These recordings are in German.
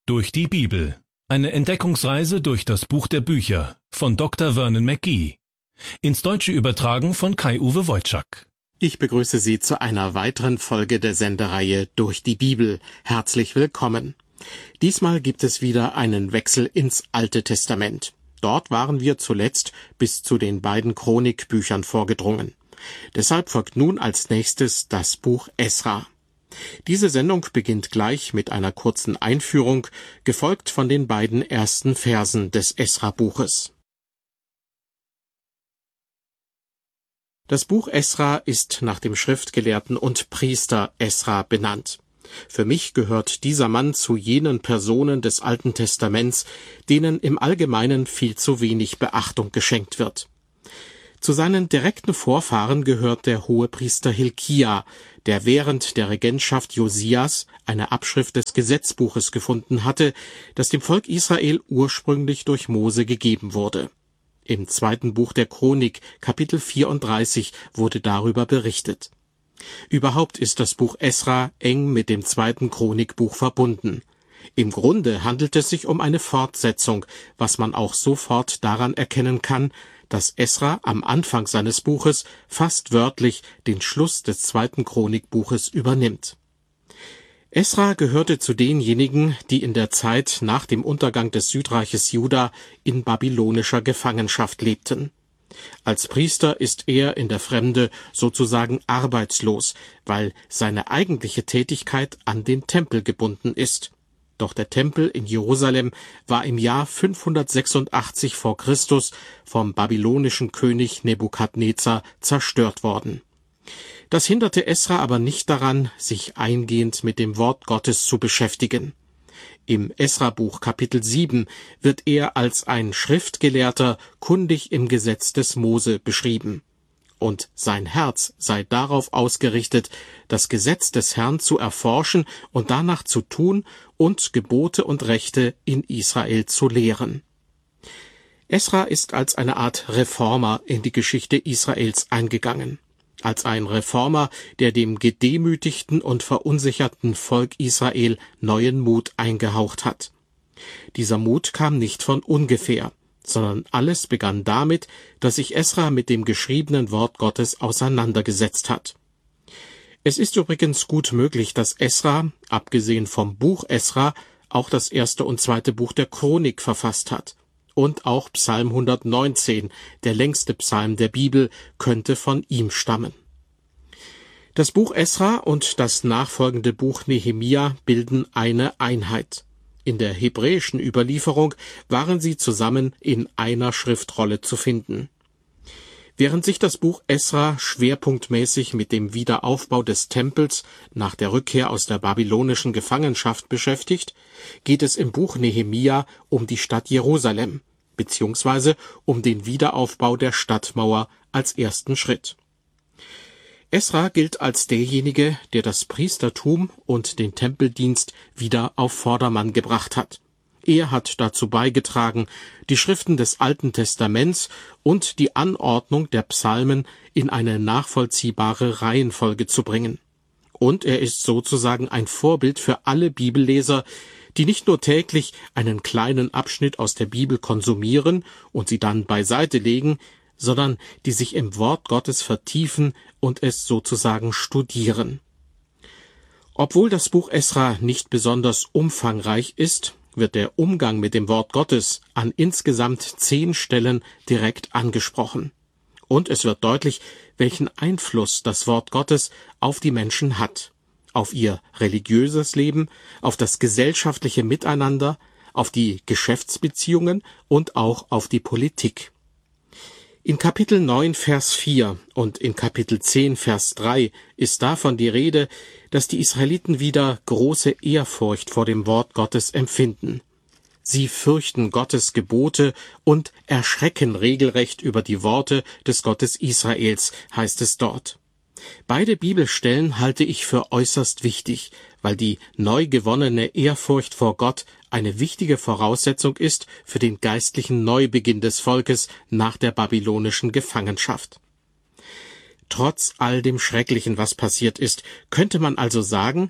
Durch die Bibel. Eine Entdeckungsreise durch das Buch der Bücher von Dr. Vernon McGee. Ins Deutsche übertragen von Kai-Uwe Wojczak. Ich begrüße Sie zu einer weiteren Folge der Sendereihe Durch die Bibel. Herzlich willkommen. Diesmal gibt es wieder einen Wechsel ins Alte Testament. Dort waren wir zuletzt bis zu den beiden Chronikbüchern vorgedrungen. Deshalb folgt nun als nächstes das Buch Esra. Diese Sendung beginnt gleich mit einer kurzen Einführung, gefolgt von den beiden ersten Versen des Esra-Buches. Das Buch Esra ist nach dem Schriftgelehrten und Priester Esra benannt. Für mich gehört dieser Mann zu jenen Personen des Alten Testaments, denen im Allgemeinen viel zu wenig Beachtung geschenkt wird. Zu seinen direkten Vorfahren gehört der Hohepriester Hilkia, der während der Regentschaft Josias eine Abschrift des Gesetzbuches gefunden hatte, das dem Volk Israel ursprünglich durch Mose gegeben wurde. Im 2. Buch der Chronik, Kapitel 34, wurde darüber berichtet. Überhaupt ist das Buch Esra eng mit dem 2. Chronikbuch verbunden. Im Grunde handelt es sich um eine Fortsetzung, was man auch sofort daran erkennen kann, dass Esra am Anfang seines Buches fast wörtlich den Schluss des 2. Chronikbuches übernimmt. Esra gehörte zu denjenigen, die in der Zeit nach dem Untergang des Südreiches Juda in babylonischer Gefangenschaft lebten. Als Priester ist er in der Fremde sozusagen arbeitslos, weil seine eigentliche Tätigkeit an den Tempel gebunden ist. Doch der Tempel in Jerusalem war im Jahr 586 vor Christus vom babylonischen König Nebukadnezar zerstört worden. Das hinderte Esra aber nicht daran, sich eingehend mit dem Wort Gottes zu beschäftigen. Im Esra-Buch Kapitel 7 wird er als ein Schriftgelehrter kundig im Gesetz des Mose beschrieben. Und sein Herz sei darauf ausgerichtet, das Gesetz des Herrn zu erforschen und danach zu tun und Gebote und Rechte in Israel zu lehren. Esra ist als eine Art Reformer in die Geschichte Israels eingegangen. Als ein Reformer, der dem gedemütigten und verunsicherten Volk Israel neuen Mut eingehaucht hat. Dieser Mut kam nicht von ungefähr, sondern alles begann damit, dass sich Esra mit dem geschriebenen Wort Gottes auseinandergesetzt hat. Es ist übrigens gut möglich, dass Esra, abgesehen vom Buch Esra, auch das 1. und 2. Buch der Chronik verfasst hat. Und auch Psalm 119, der längste Psalm der Bibel, könnte von ihm stammen. Das Buch Esra und das nachfolgende Buch Nehemia bilden eine Einheit. In der hebräischen Überlieferung waren sie zusammen in einer Schriftrolle zu finden. Während sich das Buch Esra schwerpunktmäßig mit dem Wiederaufbau des Tempels nach der Rückkehr aus der babylonischen Gefangenschaft beschäftigt, geht es im Buch Nehemia um die Stadt Jerusalem, beziehungsweise um den Wiederaufbau der Stadtmauer als ersten Schritt. Esra gilt als derjenige, der das Priestertum und den Tempeldienst wieder auf Vordermann gebracht hat. Er hat dazu beigetragen, die Schriften des Alten Testaments und die Anordnung der Psalmen in eine nachvollziehbare Reihenfolge zu bringen. Und er ist sozusagen ein Vorbild für alle Bibelleser, die nicht nur täglich einen kleinen Abschnitt aus der Bibel konsumieren und sie dann beiseite legen, sondern die sich im Wort Gottes vertiefen und es sozusagen studieren. Obwohl das Buch Esra nicht besonders umfangreich ist, wird der Umgang mit dem Wort Gottes an insgesamt 10 Stellen direkt angesprochen. Und es wird deutlich, welchen Einfluss das Wort Gottes auf die Menschen hat, auf ihr religiöses Leben, auf das gesellschaftliche Miteinander, auf die Geschäftsbeziehungen und auch auf die Politik. In Kapitel 9, Vers 4 und in Kapitel 10, Vers 3 ist davon die Rede, dass die Israeliten wieder große Ehrfurcht vor dem Wort Gottes empfinden. Sie fürchten Gottes Gebote und erschrecken regelrecht über die Worte des Gottes Israels, heißt es dort. Beide Bibelstellen halte ich für äußerst wichtig, weil die neu gewonnene Ehrfurcht vor Gott eine wichtige Voraussetzung ist für den geistlichen Neubeginn des Volkes nach der babylonischen Gefangenschaft. Trotz all dem Schrecklichen, was passiert ist, könnte man also sagen,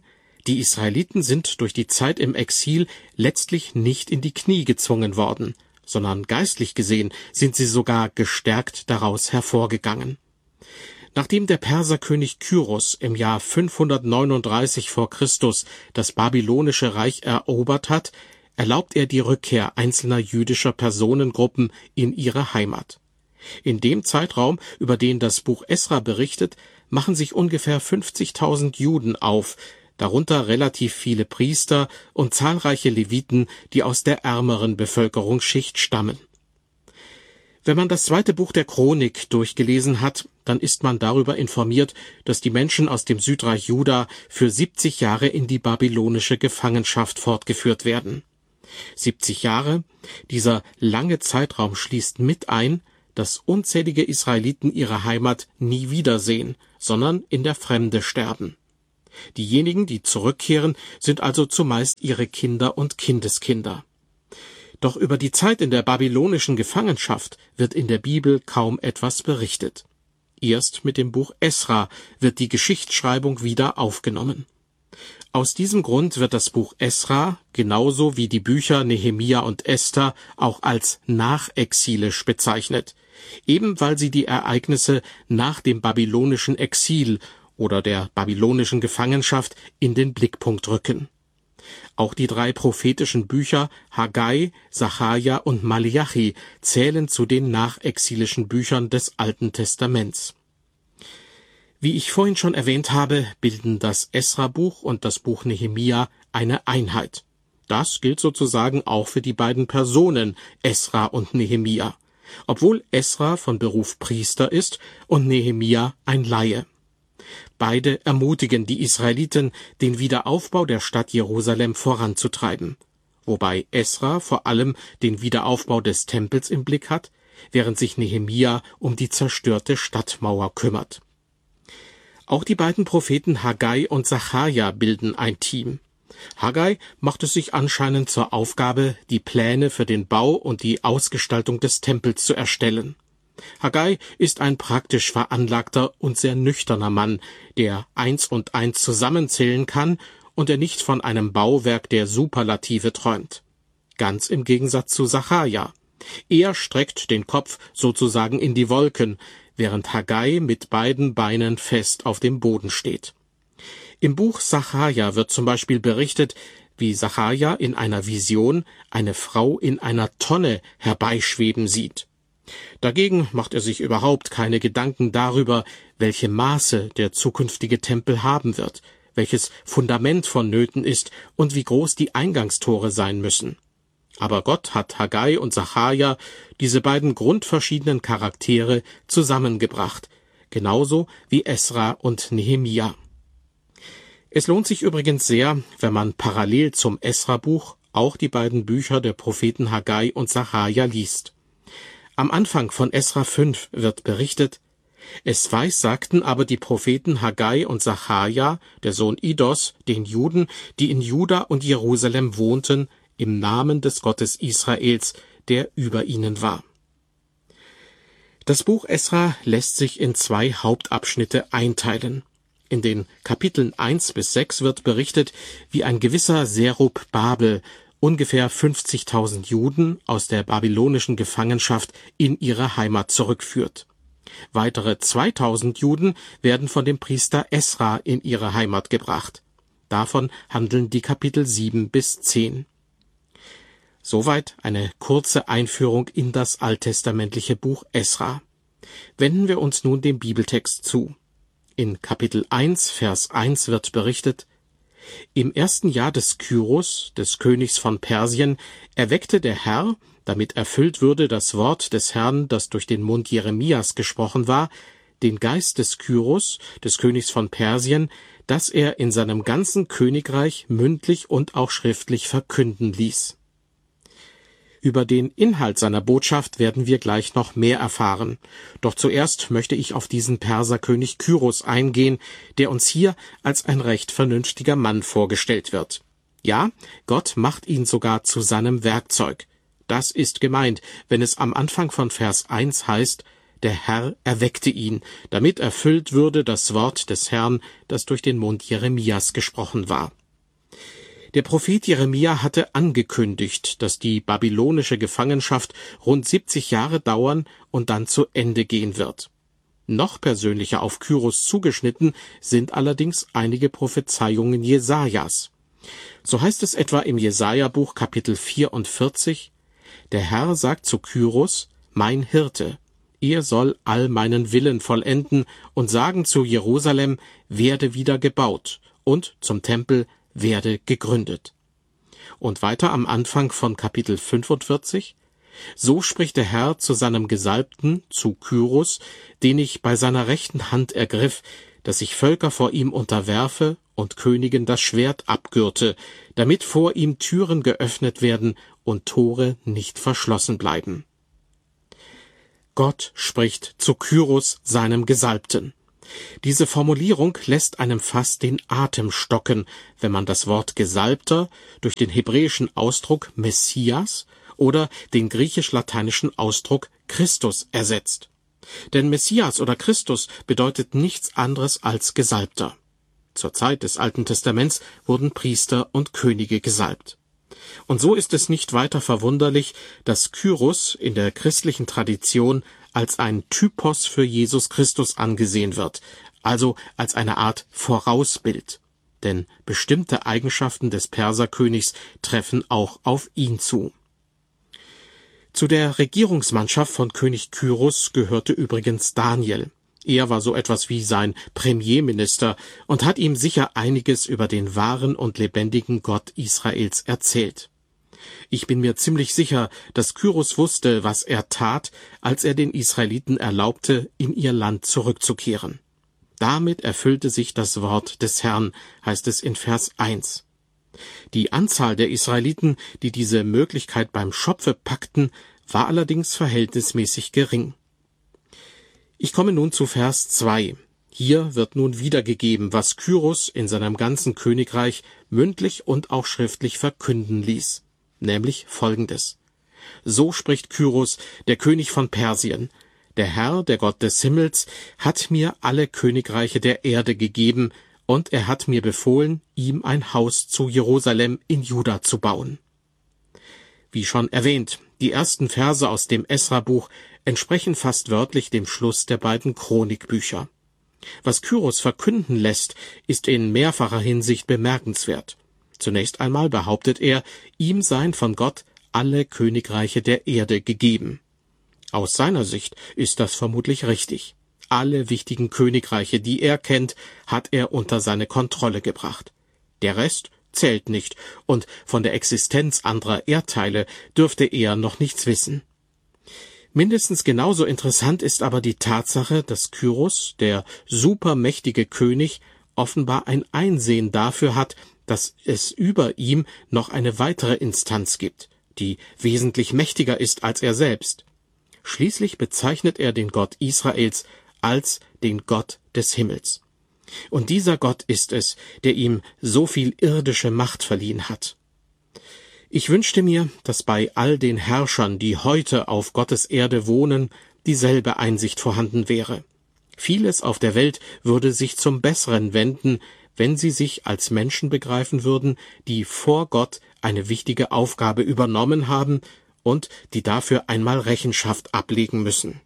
Die Israeliten sind durch die Zeit im Exil letztlich nicht in die Knie gezwungen worden, sondern geistlich gesehen sind sie sogar gestärkt daraus hervorgegangen. Nachdem der Perserkönig Kyros im Jahr 539 vor Christus das babylonische Reich erobert hat, erlaubt er die Rückkehr einzelner jüdischer Personengruppen in ihre Heimat. In dem Zeitraum, über den das Buch Esra berichtet, machen sich ungefähr 50.000 Juden auf, darunter relativ viele Priester und zahlreiche Leviten, die aus der ärmeren Bevölkerungsschicht stammen. Wenn man das 2. Buch der Chronik durchgelesen hat, dann ist man darüber informiert, dass die Menschen aus dem Südreich Juda für 70 Jahre in die babylonische Gefangenschaft fortgeführt werden. 70 Jahre, dieser lange Zeitraum schließt mit ein, dass unzählige Israeliten ihre Heimat nie wiedersehen, sondern in der Fremde sterben. Diejenigen, die zurückkehren, sind also zumeist ihre Kinder und Kindeskinder. Doch über die Zeit in der babylonischen Gefangenschaft wird in der Bibel kaum etwas berichtet. Erst mit dem Buch Esra wird die Geschichtsschreibung wieder aufgenommen. Aus diesem Grund wird das Buch Esra, genauso wie die Bücher Nehemia und Esther, auch als nachexilisch bezeichnet, eben weil sie die Ereignisse nach dem babylonischen Exil oder der babylonischen Gefangenschaft in den Blickpunkt rücken. Auch die 3 prophetischen Bücher Haggai, Sacharja und Maleachi zählen zu den nachexilischen Büchern des Alten Testaments. Wie ich vorhin schon erwähnt habe, bilden das Esra-Buch und das Buch Nehemia eine Einheit. Das gilt sozusagen auch für die beiden Personen Esra und Nehemia, obwohl Esra von Beruf Priester ist und Nehemia ein Laie. Beide ermutigen die Israeliten, den Wiederaufbau der Stadt Jerusalem voranzutreiben, wobei Esra vor allem den Wiederaufbau des Tempels im Blick hat, während sich Nehemia um die zerstörte Stadtmauer kümmert. Auch die beiden Propheten Haggai und Sacharja bilden ein Team. Haggai macht es sich anscheinend zur Aufgabe, die Pläne für den Bau und die Ausgestaltung des Tempels zu erstellen. Haggai ist ein praktisch veranlagter und sehr nüchterner Mann, der 1 und 1 zusammenzählen kann und der nicht von einem Bauwerk der Superlative träumt. Ganz im Gegensatz zu Sacharja. Er streckt den Kopf sozusagen in die Wolken, während Haggai mit beiden Beinen fest auf dem Boden steht. Im Buch Sacharja wird zum Beispiel berichtet, wie Sacharja in einer Vision eine Frau in einer Tonne herbeischweben sieht. Dagegen macht er sich überhaupt keine Gedanken darüber, welche Maße der zukünftige Tempel haben wird, welches Fundament vonnöten ist und wie groß die Eingangstore sein müssen. Aber Gott hat Haggai und Sacharja, diese beiden grundverschiedenen Charaktere, zusammengebracht, genauso wie Esra und Nehemia. Es lohnt sich übrigens sehr, wenn man parallel zum Esra-Buch auch die beiden Bücher der Propheten Haggai und Sacharja liest. Am Anfang von Esra 5 wird berichtet: Es weissagten aber die Propheten Haggai und Sacharja, der Sohn Idos, den Juden, die in Juda und Jerusalem wohnten, im Namen des Gottes Israels, der über ihnen war. Das Buch Esra lässt sich in 2 Hauptabschnitte einteilen. In den Kapiteln 1 bis 6 wird berichtet, wie ein gewisser Serub-Babel ungefähr 50.000 Juden aus der babylonischen Gefangenschaft in ihre Heimat zurückführt. Weitere 2.000 Juden werden von dem Priester Esra in ihre Heimat gebracht. Davon handeln die Kapitel 7 bis 10. Soweit eine kurze Einführung in das alttestamentliche Buch Esra. Wenden wir uns nun dem Bibeltext zu. In Kapitel 1, Vers 1 wird berichtet: Im 1. Jahr des Kyros, des Königs von Persien, erweckte der Herr, damit erfüllt würde das Wort des Herrn, das durch den Mund Jeremias gesprochen war, den Geist des Kyros, des Königs von Persien, dass er in seinem ganzen Königreich mündlich und auch schriftlich verkünden ließ. Über den Inhalt seiner Botschaft werden wir gleich noch mehr erfahren. Doch zuerst möchte ich auf diesen Perserkönig Kyros eingehen, der uns hier als ein recht vernünftiger Mann vorgestellt wird. Ja, Gott macht ihn sogar zu seinem Werkzeug. Das ist gemeint, wenn es am Anfang von Vers 1 heißt: Der Herr erweckte ihn, damit erfüllt würde das Wort des Herrn, das durch den Mund Jeremias gesprochen war. Der Prophet Jeremia hatte angekündigt, dass die babylonische Gefangenschaft rund 70 Jahre dauern und dann zu Ende gehen wird. Noch persönlicher auf Kyros zugeschnitten sind allerdings einige Prophezeiungen Jesajas. So heißt es etwa im Jesaja-Buch Kapitel 44, der Herr sagt zu Kyros, mein Hirte, er soll all meinen Willen vollenden und sagen zu Jerusalem, werde wieder gebaut, und zum Tempel, werde gegründet. Und weiter am Anfang von Kapitel 45, so spricht der Herr zu seinem Gesalbten, zu Kyros, den ich bei seiner rechten Hand ergriff, dass ich Völker vor ihm unterwerfe und Königen das Schwert abgürte, damit vor ihm Türen geöffnet werden und Tore nicht verschlossen bleiben. Gott spricht zu Kyros, seinem Gesalbten. Diese Formulierung lässt einem fast den Atem stocken, wenn man das Wort Gesalbter durch den hebräischen Ausdruck Messias oder den griechisch-lateinischen Ausdruck Christus ersetzt. Denn Messias oder Christus bedeutet nichts anderes als Gesalbter. Zur Zeit des Alten Testaments wurden Priester und Könige gesalbt. Und so ist es nicht weiter verwunderlich, dass Kyros in der christlichen Tradition als ein Typos für Jesus Christus angesehen wird, also als eine Art Vorausbild. Denn bestimmte Eigenschaften des Perserkönigs treffen auch auf ihn zu. Zu der Regierungsmannschaft von König Kyros gehörte übrigens Daniel. Er war so etwas wie sein Premierminister und hat ihm sicher einiges über den wahren und lebendigen Gott Israels erzählt. Ich bin mir ziemlich sicher, dass Kyros wusste, was er tat, als er den Israeliten erlaubte, in ihr Land zurückzukehren. Damit erfüllte sich das Wort des Herrn, heißt es in Vers 1. Die Anzahl der Israeliten, die diese Möglichkeit beim Schopfe packten, war allerdings verhältnismäßig gering. Ich komme nun zu Vers 2. Hier wird nun wiedergegeben, was Kyros in seinem ganzen Königreich mündlich und auch schriftlich verkünden ließ, nämlich Folgendes. So spricht Kyros, der König von Persien, der Herr, der Gott des Himmels, hat mir alle Königreiche der Erde gegeben, und er hat mir befohlen, ihm ein Haus zu Jerusalem in Juda zu bauen. Wie schon erwähnt, die ersten Verse aus dem Esra-Buch entsprechen fast wörtlich dem Schluss der beiden Chronikbücher. Was Kyros verkünden lässt, ist in mehrfacher Hinsicht bemerkenswert. Zunächst einmal behauptet er, ihm seien von Gott alle Königreiche der Erde gegeben. Aus seiner Sicht ist das vermutlich richtig. Alle wichtigen Königreiche, die er kennt, hat er unter seine Kontrolle gebracht. Der Rest zählt nicht, und von der Existenz anderer Erdteile dürfte er noch nichts wissen. Mindestens genauso interessant ist aber die Tatsache, dass Kyros, der supermächtige König, offenbar ein Einsehen dafür hat, dass es über ihm noch eine weitere Instanz gibt, die wesentlich mächtiger ist als er selbst. Schließlich bezeichnet er den Gott Israels als den Gott des Himmels. Und dieser Gott ist es, der ihm so viel irdische Macht verliehen hat. Ich wünschte mir, dass bei all den Herrschern, die heute auf Gottes Erde wohnen, dieselbe Einsicht vorhanden wäre. Vieles auf der Welt würde sich zum Besseren wenden, wenn sie sich als Menschen begreifen würden, die vor Gott eine wichtige Aufgabe übernommen haben und die dafür einmal Rechenschaft ablegen müssen.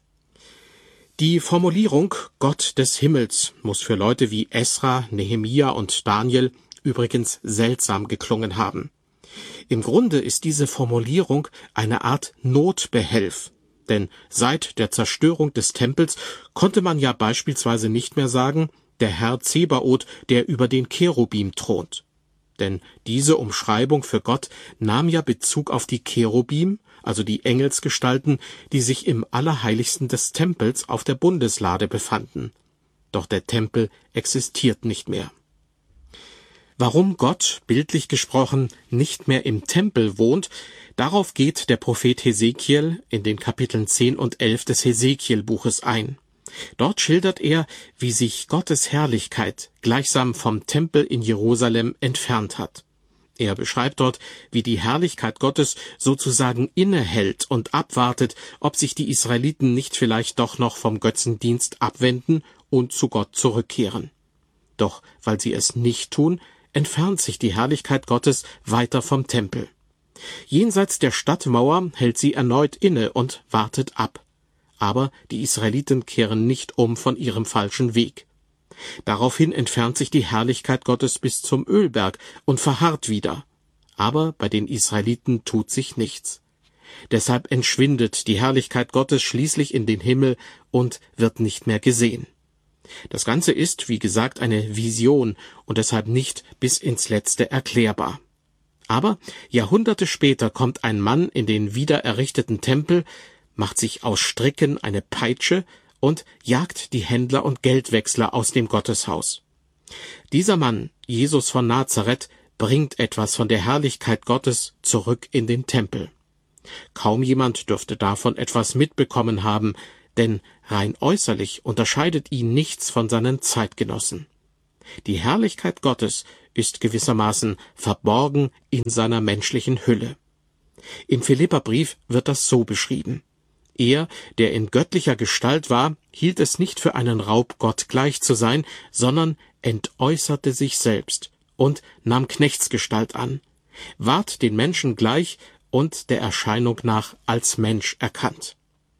Die Formulierung Gott des Himmels muss für Leute wie Esra, Nehemia und Daniel übrigens seltsam geklungen haben. Im Grunde ist diese Formulierung eine Art Notbehelf, denn seit der Zerstörung des Tempels konnte man ja beispielsweise nicht mehr sagen, der Herr Zebaoth, der über den Cherubim thront. Denn diese Umschreibung für Gott nahm ja Bezug auf die Cherubim, also die Engelsgestalten, die sich im Allerheiligsten des Tempels auf der Bundeslade befanden. Doch der Tempel existiert nicht mehr. Warum Gott, bildlich gesprochen, nicht mehr im Tempel wohnt, darauf geht der Prophet Hesekiel in den Kapiteln 10 und 11 des Hesekiel-Buches ein. Dort schildert er, wie sich Gottes Herrlichkeit gleichsam vom Tempel in Jerusalem entfernt hat. Er beschreibt dort, wie die Herrlichkeit Gottes sozusagen innehält und abwartet, ob sich die Israeliten nicht vielleicht doch noch vom Götzendienst abwenden und zu Gott zurückkehren. Doch weil sie es nicht tun, entfernt sich die Herrlichkeit Gottes weiter vom Tempel. Jenseits der Stadtmauer hält sie erneut inne und wartet ab. Aber die Israeliten kehren nicht um von ihrem falschen Weg. Daraufhin entfernt sich die Herrlichkeit Gottes bis zum Ölberg und verharrt wieder. Aber bei den Israeliten tut sich nichts. Deshalb entschwindet die Herrlichkeit Gottes schließlich in den Himmel und wird nicht mehr gesehen. Das Ganze ist, wie gesagt, eine Vision und deshalb nicht bis ins Letzte erklärbar. Aber Jahrhunderte später kommt ein Mann in den wiedererrichteten Tempel, macht sich aus Stricken eine Peitsche und jagt die Händler und Geldwechsler aus dem Gotteshaus. Dieser Mann, Jesus von Nazareth, bringt etwas von der Herrlichkeit Gottes zurück in den Tempel. Kaum jemand dürfte davon etwas mitbekommen haben, denn rein äußerlich unterscheidet ihn nichts von seinen Zeitgenossen. Die Herrlichkeit Gottes ist gewissermaßen verborgen in seiner menschlichen Hülle. Im Philipperbrief wird das so beschrieben: Er, der in göttlicher Gestalt war, hielt es nicht für einen Raub, Gott gleich zu sein, sondern entäußerte sich selbst und nahm Knechtsgestalt an, ward den Menschen gleich und der Erscheinung nach als Mensch erkannt.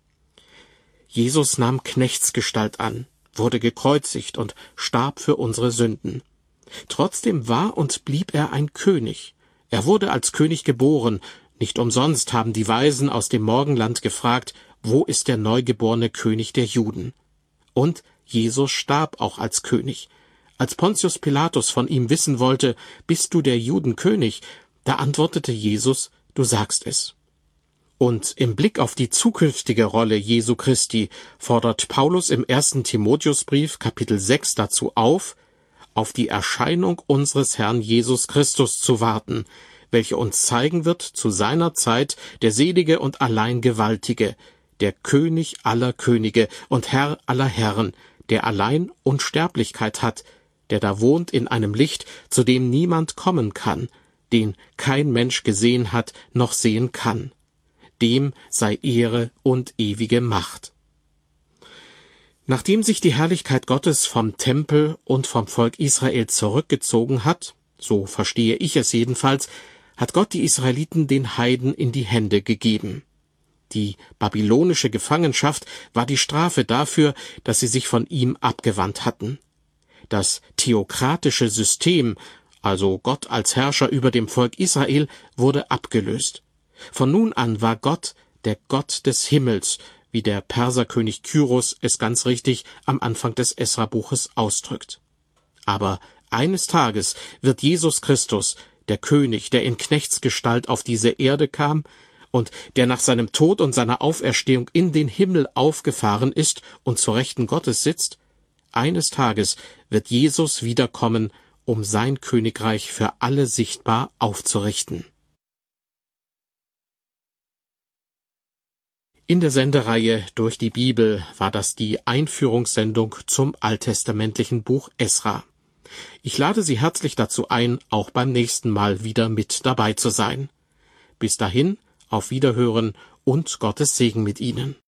Jesus nahm Knechtsgestalt an, wurde gekreuzigt und starb für unsere Sünden. Trotzdem war und blieb er ein König. Er wurde als König geboren. Nicht umsonst haben die Weisen aus dem Morgenland gefragt, wo ist der neugeborene König der Juden? Und Jesus starb auch als König. Als Pontius Pilatus von ihm wissen wollte, bist du der Judenkönig, da antwortete Jesus, du sagst es. Und im Blick auf die zukünftige Rolle Jesu Christi fordert Paulus im 1. Timotheusbrief Kapitel 6 dazu auf die Erscheinung unseres Herrn Jesus Christus zu warten, welche uns zeigen wird zu seiner Zeit der selige und allein Gewaltige, der König aller Könige und Herr aller Herren, der allein Unsterblichkeit hat, der da wohnt in einem Licht, zu dem niemand kommen kann, den kein Mensch gesehen hat noch sehen kann. Dem sei Ehre und ewige Macht. Nachdem sich die Herrlichkeit Gottes vom Tempel und vom Volk Israel zurückgezogen hat, so verstehe ich es jedenfalls, hat Gott die Israeliten den Heiden in die Hände gegeben. Die babylonische Gefangenschaft war die Strafe dafür, dass sie sich von ihm abgewandt hatten. Das theokratische System, also Gott als Herrscher über dem Volk Israel, wurde abgelöst. Von nun an war Gott der Gott des Himmels, wie der Perserkönig Kyros es ganz richtig am Anfang des Esra-Buches ausdrückt. Aber eines Tages wird Jesus Christus, der König, der in Knechtsgestalt auf diese Erde kam und der nach seinem Tod und seiner Auferstehung in den Himmel aufgefahren ist und zur Rechten Gottes sitzt, eines Tages wird Jesus wiederkommen, um sein Königreich für alle sichtbar aufzurichten. In der Sendereihe Durch die Bibel war das die Einführungssendung zum alttestamentlichen Buch Esra. Ich lade Sie herzlich dazu ein, auch beim nächsten Mal wieder mit dabei zu sein. Bis dahin, auf Wiederhören und Gottes Segen mit Ihnen.